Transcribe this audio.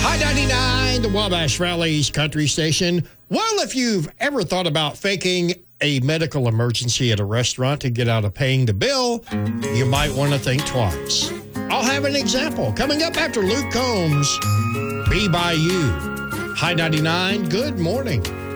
High 99, the Wabash Valley's country station. Well, if you've ever thought about faking a medical emergency at a restaurant to get out of paying the bill, you might want to think twice. I'll have an example coming up after Luke Combs. Be by you. High 99, good morning.